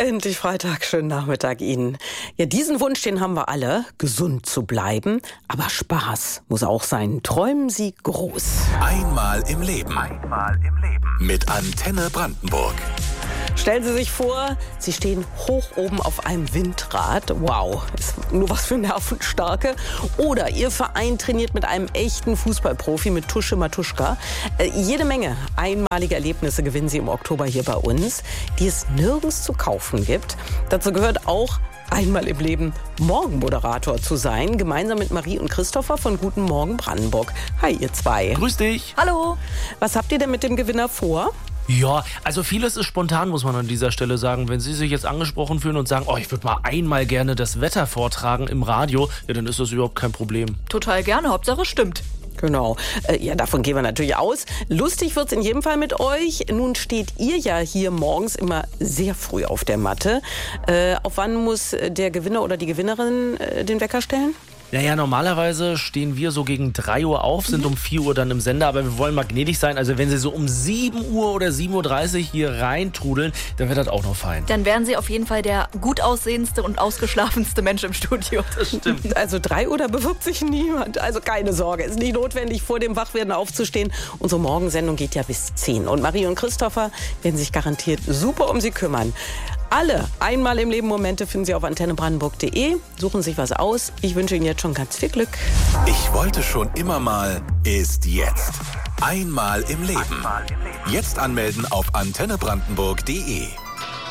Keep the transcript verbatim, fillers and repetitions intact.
Endlich Freitag, schönen Nachmittag Ihnen. Ja, diesen Wunsch, den haben wir alle, gesund zu bleiben. Aber Spaß muss auch sein. Träumen Sie groß. Einmal im Leben. Einmal im Leben. Mit Antenne Brandenburg. Stellen Sie sich vor, Sie stehen hoch oben auf einem Windrad. Wow, ist nur was für Nervenstarke. Oder Ihr Verein trainiert mit einem echten Fußballprofi, mit Tusche Matuschka. Äh, jede Menge einmalige Erlebnisse gewinnen Sie im Oktober hier bei uns, die es nirgends zu kaufen gibt. Dazu gehört auch, einmal im Leben Morgenmoderator zu sein, gemeinsam mit Marie und Christopher von Guten Morgen Brandenburg. Hi, ihr zwei. Grüß dich. Hallo. Was habt ihr denn mit dem Gewinner vor? Ja, also vieles ist spontan, muss man an dieser Stelle sagen. Wenn Sie sich jetzt angesprochen fühlen und sagen, oh, ich würde mal einmal gerne das Wetter vortragen im Radio, ja, dann ist das überhaupt kein Problem. Total gerne, Hauptsache stimmt. Genau. Äh, ja, davon gehen wir natürlich aus. Lustig wird's in jedem Fall mit euch. Nun steht ihr ja hier morgens immer sehr früh auf der Matte. Äh, auf wann muss der Gewinner oder die Gewinnerin äh, den Wecker stellen? Naja, normalerweise stehen wir so gegen drei Uhr auf, sind um vier Uhr dann im Sender, aber wir wollen mal gnädig sein. Also wenn Sie so um sieben Uhr oder sieben Uhr dreißig hier reintrudeln, dann wird das auch noch fein. Dann wären Sie auf jeden Fall der gut aussehendste und ausgeschlafenste Mensch im Studio. Das stimmt. Also drei Uhr, da bewirbt sich niemand. Also keine Sorge, ist nicht notwendig, vor dem Wachwerden aufzustehen. Unsere Morgensendung geht ja bis zehn. Und Marie und Christopher werden sich garantiert super um Sie kümmern. Alle einmal im Leben Momente finden Sie auf antenne brandenburg punkt de. Suchen sich was aus. Ich wünsche Ihnen jetzt schon ganz viel Glück. Ich wollte schon immer mal ist jetzt. Einmal im Leben. Jetzt anmelden auf antenne brandenburg punkt de.